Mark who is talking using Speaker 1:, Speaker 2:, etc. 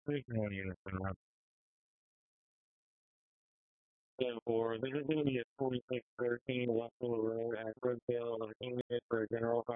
Speaker 1: Signal units and run. 10-4, this is going to be a 4613 Westfield Road at Brookdale, unit for a general